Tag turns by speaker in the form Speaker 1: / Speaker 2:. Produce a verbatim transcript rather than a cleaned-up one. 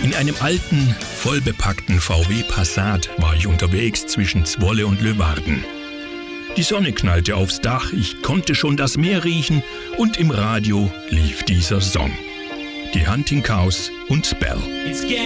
Speaker 1: In einem alten, vollbepackten V W Passat war ich unterwegs zwischen Zwolle und Leeuwarden. Die Sonne knallte aufs Dach, ich konnte schon das Meer riechen und im Radio lief dieser Song. Die Hunting Cows und Spell.